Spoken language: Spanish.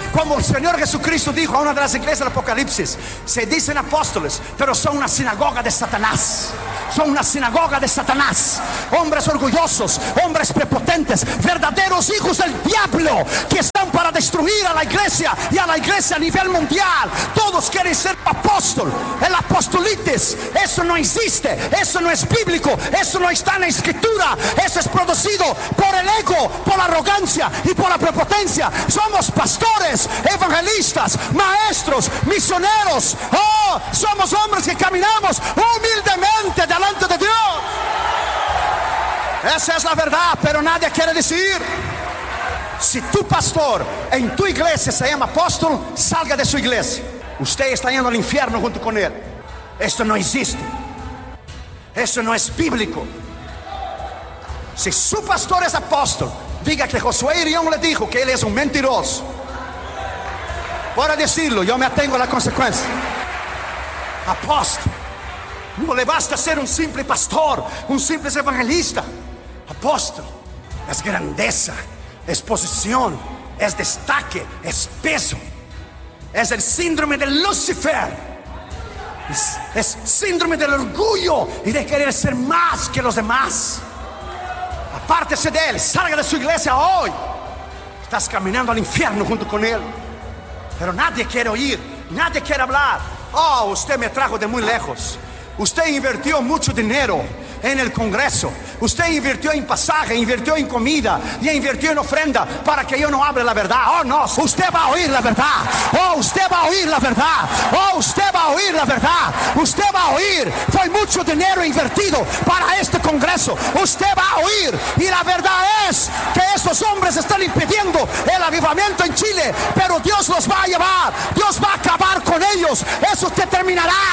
Como el Señor Jesucristo dijo a una de las iglesias del Apocalipsis: se dicen apóstoles, pero son una sinagoga de Satanás. Son una sinagoga de Satanás. Hombres orgullosos, hombres prepotentes, verdaderos hijos del diablo, que están para destruir a la iglesia y a la iglesia a nivel mundial. Todos quieren ser apóstol. El apostolitis, eso no existe, eso no es bíblico, eso no está en la escritura. Eso es producido por el ego, por la arrogancia y por la prepotencia. Somos pastores, evangelistas, maestros, misioneros. Oh, somos hombres que caminamos humildemente delante de Dios. Esa es la verdad, pero nadie quiere decir. Si tu pastor en tu iglesia se llama apóstol, salga de su iglesia. Usted está yendo al infierno junto con él. Esto no existe. Eso no es bíblico. Si su pastor es apóstol, diga que Josué Irión le dijo que él es un mentiroso. Para decirlo, yo me atengo a la consecuencia. Apóstol. No le basta ser un simple pastor, un simple evangelista. Apóstol es grandeza, es posición, es destaque, es peso. Es el síndrome de Lucifer. Es síndrome del orgullo y de querer ser más que los demás. Apártese de él, salga de su iglesia hoy. Estás caminando al infierno junto con él. Pero nadie quiere oír, nadie quiere hablar. Oh, usted me trajo de muy lejos. Usted invirtió mucho dinero en el Congreso. Usted invirtió en pasaje, invirtió en comida y invirtió en ofrenda para que yo no hable la verdad. Oh no, usted va a oír la verdad. Oh, usted va a oír la verdad. Oh, usted va a oír la verdad. Usted va a oír. Fue mucho dinero invertido para este Congreso. Usted va a oír. Y la verdad es que estos hombres están impidiendo el avivamiento en Chile. Pero Dios los va a llevar. Dios va a acabar con ellos. Eso te terminará